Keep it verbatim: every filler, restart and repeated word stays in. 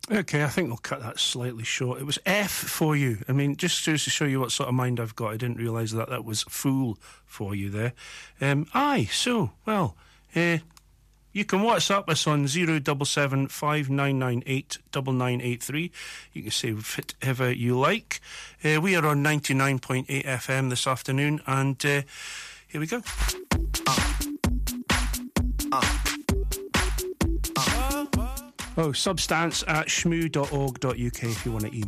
Okay, I think we'll cut that slightly short. It was F for you. I mean, just to show you what sort of mind I've got, I didn't realise that that was fool for you there. Um, aye, so, well, uh, you can WhatsApp us on zero seven seven five nine nine eight nine nine eight three. You can say whatever you like. Uh, we are on ninety-nine point eight F M this afternoon, and uh, here we go. Uh. Uh. Oh, substance at shmoo dot org dot U K if you want to email.